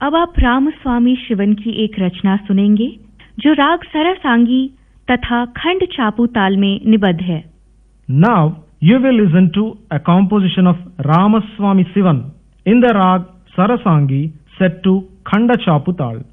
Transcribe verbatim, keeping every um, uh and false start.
अब आप रामस्वामी शिवन की एक रचना सुनेंगे जो राग सरसांगी तथा खंड चापू ताल में निबद्ध है। Now you will listen to a composition of Ramaswamy Sivan in the rag Sarasangi set to Khanda Chapu Tal.